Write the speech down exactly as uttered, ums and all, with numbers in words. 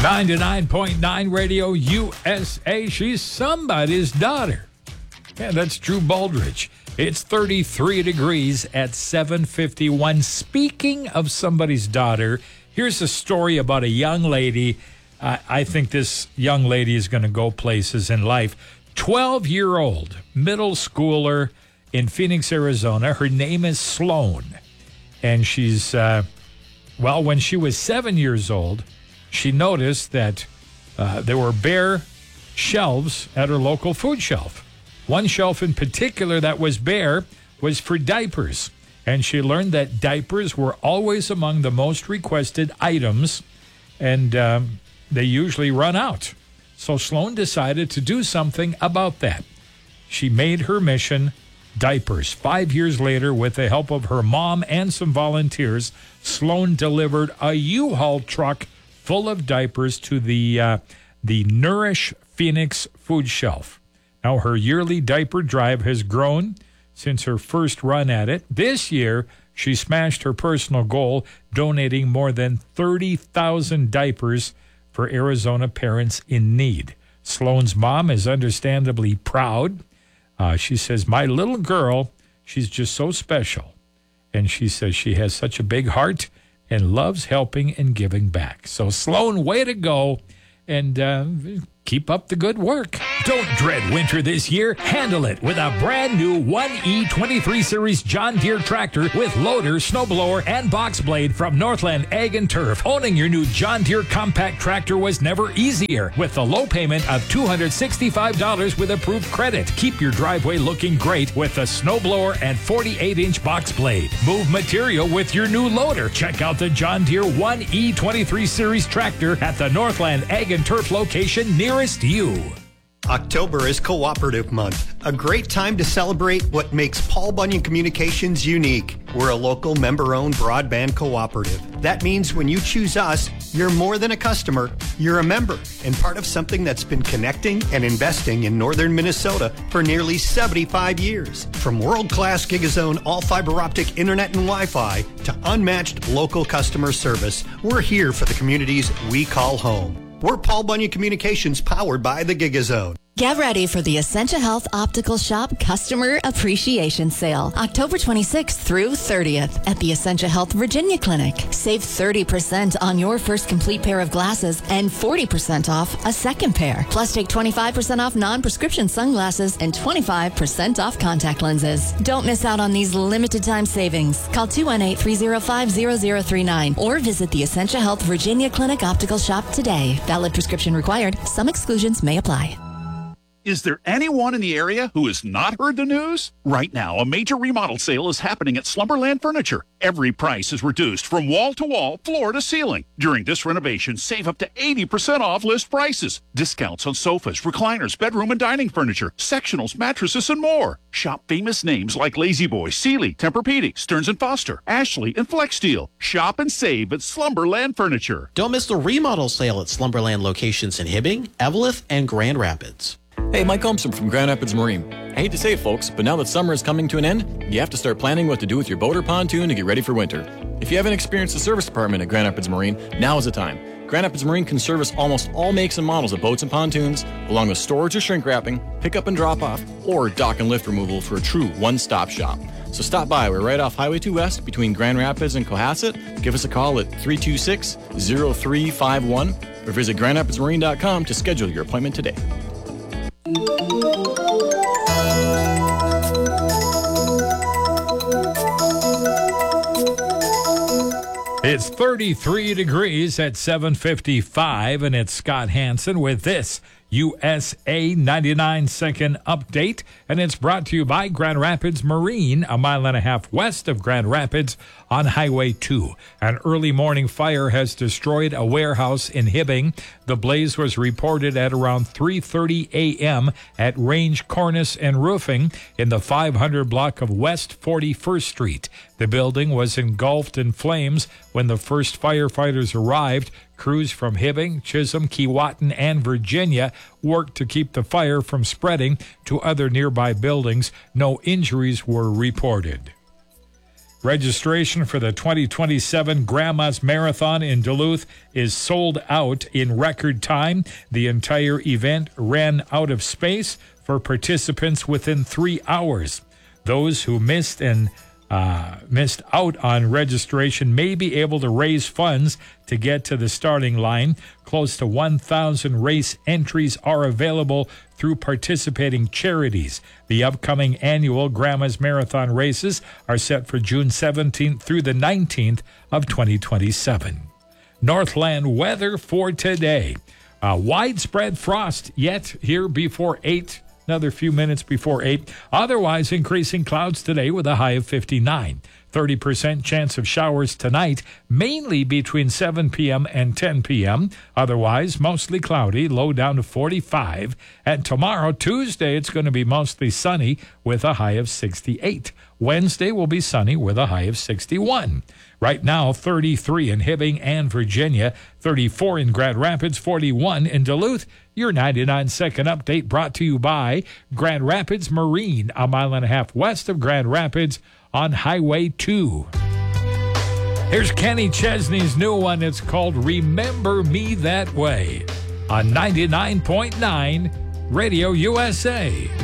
ninety-nine point nine Radio U S A. She's somebody's daughter. Yeah, that's Drew Baldridge. It's thirty-three degrees at seven fifty-one. Speaking of somebody's daughter, here's a story about a young lady. Uh, I think this young lady is going to go places in life. twelve-year-old middle schooler in Phoenix, Arizona. Her name is Sloan. And she's, uh, well, when she was seven years old, she noticed that uh, there were bare shelves at her local food shelf. One shelf in particular that was bare was for diapers. And she learned that diapers were always among the most requested items, and um, they usually run out. So Sloan decided to do something about that. She made her mission diapers. Five years later, with the help of her mom and some volunteers, Sloan delivered a U-Haul truck full of diapers to the uh, the Nourish Phoenix food shelf. Now, her yearly diaper drive has grown since her first run at it. This year, she smashed her personal goal, donating more than thirty thousand diapers for Arizona parents in need. Sloan's mom is understandably proud. Uh, she says, my little girl, she's just so special. And she says she has such a big heart and loves helping and giving back. So, Sloan, way to go, and uh, keep up the good work. Don't dread winter this year. Handle it with a brand new one E twenty-three Series John Deere tractor with loader, snowblower, and box blade from Northland Ag and Turf. Owning your new John Deere compact tractor was never easier with the low payment of two hundred sixty-five dollars with approved credit. Keep your driveway looking great with a snowblower and forty-eight inch box blade. Move material with your new loader. Check out the John Deere one E twenty-three Series tractor at the Northland Ag and Turf location nearest you. October is Cooperative Month, a great time to celebrate what makes Paul Bunyan Communications unique. We're a local member-owned broadband cooperative. That means when you choose us, you're more than a customer, you're a member and part of something that's been connecting and investing in northern Minnesota for nearly seventy-five years. From world-class Gigazone all-fiber optic internet and Wi-Fi to unmatched local customer service, we're here for the communities we call home. We're Paul Bunyan Communications, powered by the Gigazone. Get ready for the Essentia Health Optical Shop Customer Appreciation Sale, October twenty-sixth through thirtieth at the Essentia Health Virginia Clinic. Save thirty percent on your first complete pair of glasses and forty percent off a second pair. Plus, take twenty-five percent off non-prescription sunglasses and twenty-five percent off contact lenses. Don't miss out on these limited time savings. Call two one eight, three zero five, zero zero three nine or visit the Essentia Health Virginia Clinic Optical Shop today. Valid prescription required. Some exclusions may apply. Is there anyone in the area who has not heard the news? Right now, a major remodel sale is happening at Slumberland Furniture. Every price is reduced from wall to wall, floor to ceiling. During this renovation, save up to eighty percent off list prices. Discounts on sofas, recliners, bedroom and dining furniture, sectionals, mattresses, and more. Shop famous names like Lazy Boy, Sealy, Tempur-Pedic, Stearns and Foster, Ashley, and FlexSteel. Shop and save at Slumberland Furniture. Don't miss the remodel sale at Slumberland locations in Hibbing, Eveleth, and Grand Rapids. Hey, Mike Holmstrom from Grand Rapids Marine. I hate to say it, folks, but now that summer is coming to an end, you have to start planning what to do with your boat or pontoon to get ready for winter. If you haven't experienced the service department at Grand Rapids Marine, now is the time. Grand Rapids Marine can service almost all makes and models of boats and pontoons, along with storage or shrink wrapping, pickup and drop off, or dock and lift removal for a true one-stop shop. So stop by. We're right off Highway two West between Grand Rapids and Cohasset. Give us a call at three two six, zero three five one or visit grand rapids marine dot com to schedule your appointment today. It's thirty-three degrees at seven fifty-five, and it's Scott Hansen with this U S A ninety-nine second update, and it's brought to you by Grand Rapids Marine, a mile and a half west of Grand Rapids on Highway two. An early morning fire has destroyed a warehouse in Hibbing. The blaze was reported at around three thirty a.m. at Range Cornice and Roofing in the five hundred block of West forty-first Street. The building was engulfed in flames when the first firefighters arrived. Crews from Hibbing, Chisholm, Keewatin, and Virginia worked to keep the fire from spreading to other nearby buildings. No injuries were reported. Registration for the twenty twenty-seven Grandma's Marathon in Duluth is sold out in record time. The entire event ran out of space for participants within three hours. Those who missed and uh, missed out on registration may be able to raise funds to get to the starting line. Close to one thousand race entries are available through participating charities. The upcoming annual Grandma's Marathon races are set for June seventeenth through the nineteenth of twenty twenty-seven. Northland weather for today. Uh, widespread frost yet here before eight. Another few minutes before eight. Otherwise, increasing clouds today with a high of fifty-nine. thirty percent chance of showers tonight, mainly between seven p.m. and ten p.m. Otherwise, mostly cloudy, low down to forty-five. And tomorrow, Tuesday, it's going to be mostly sunny with a high of sixty-eight. Wednesday will be sunny with a high of sixty-one. Right now, thirty-three in Hibbing and Virginia, thirty-four in Grand Rapids, forty-one in Duluth. Your ninety-nine second update brought to you by Grand Rapids Marine, a mile and a half west of Grand Rapids on Highway two. Here's Kenny Chesney's new one. It's called Remember Me That Way on ninety-nine point nine Radio U S A.